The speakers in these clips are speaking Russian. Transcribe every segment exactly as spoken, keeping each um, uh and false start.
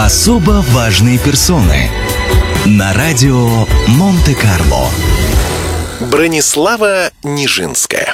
Особо важные персоны на радио Монте-Карло. Бронислава Нижинская.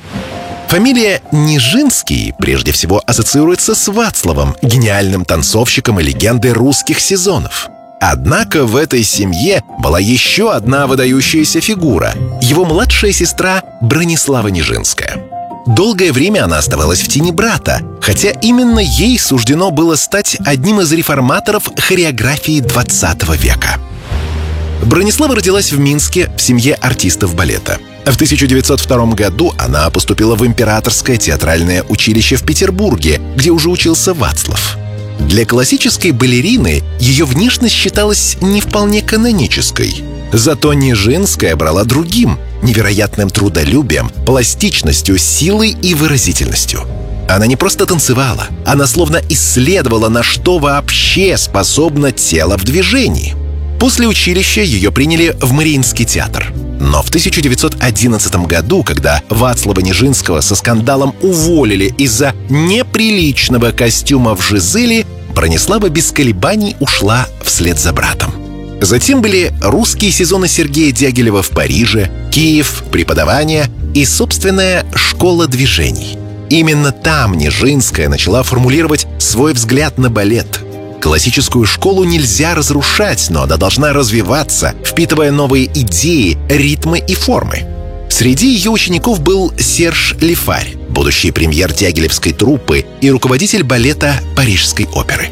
Фамилия Нижинский прежде всего ассоциируется с Вацлавом, гениальным танцовщиком и легендой русских сезонов. Однако в этой семье была еще одна выдающаяся фигура – его младшая сестра Бронислава Нижинская. Долгое время она оставалась в тени брата, хотя именно ей суждено было стать одним из реформаторов хореографии двадцатого века. Бронислава родилась в Минске в семье артистов балета. В тысяча девятьсот втором году она поступила в Императорское театральное училище в Петербурге, где уже учился Вацлав. Для классической балерины ее внешность считалась не вполне канонической. Зато Нижинская брала другим – невероятным трудолюбием, пластичностью, силой и выразительностью. Она не просто танцевала, она словно исследовала, на что вообще способно тело в движении. После училища ее приняли в Мариинский театр. Но в тысяча девятьсот одиннадцатом году, когда Вацлава Нижинского со скандалом уволили из-за неприличного костюма в Жизели, Бронислава без колебаний ушла вслед за братом. Затем были русские сезоны Сергея Дягилева в Париже, Киев, преподавание и собственная школа движений. Именно там Нижинская начала формулировать свой взгляд на балет. Классическую школу нельзя разрушать, но она должна развиваться, впитывая новые идеи, ритмы и формы. Среди ее учеников был Серж Лифарь, будущий премьер дягилевской труппы и руководитель балета Парижской оперы.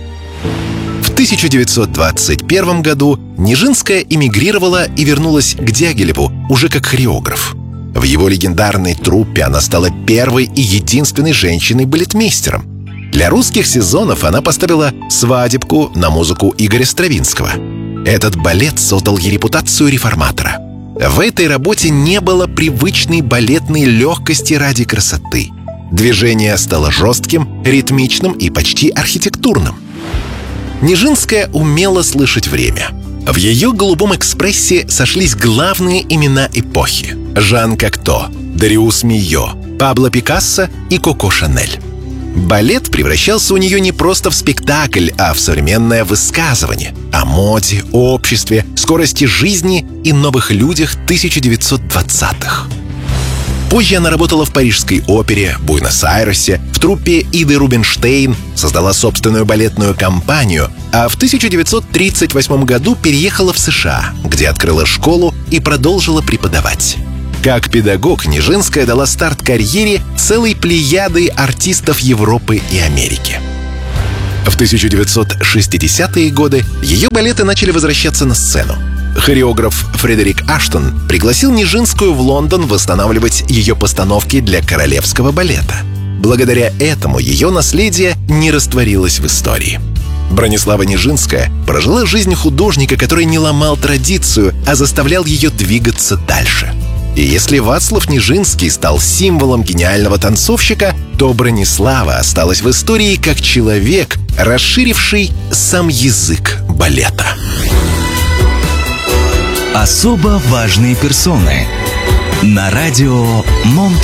В тысяча девятьсот двадцать первом году Нижинская эмигрировала и вернулась к Дягилеву уже как хореограф. В его легендарной труппе она стала первой и единственной женщиной-балетмейстером. Для русских сезонов она поставила «Свадебку» на музыку Игоря Стравинского. Этот балет создал ей репутацию реформатора. В этой работе не было привычной балетной легкости ради красоты. Движение стало жестким, ритмичным и почти архитектурным. Нижинская умела слышать время. В ее голубом экспрессе сошлись главные имена эпохи – Жан Кокто, Дариус Мийо, Пабло Пикассо и Коко Шанель. Балет превращался у нее не просто в спектакль, а в современное высказывание о моде, обществе, скорости жизни и новых людях тысяча девятьсот двадцатых. Позже она работала в Парижской опере, Буэнос-Айресе, в труппе Иды Рубинштейн, создала собственную балетную компанию, а в тысяча девятьсот тридцать восьмом году переехала в США, где открыла школу и продолжила преподавать. Как педагог Нижинская дала старт карьере целой плеяды артистов Европы и Америки. В тысяча девятьсот шестидесятые годы ее балеты начали возвращаться на сцену. Хореограф Фредерик Аштон пригласил Нижинскую в Лондон восстанавливать ее постановки для королевского балета. Благодаря этому ее наследие не растворилось в истории. Бронислава Нижинская прожила жизнь художника, который не ломал традицию, а заставлял ее двигаться дальше. И если Вацлав Нижинский стал символом гениального танцовщика, то Бронислава осталась в истории как человек, расширивший сам язык балета. Особо важные персоны на радио Монте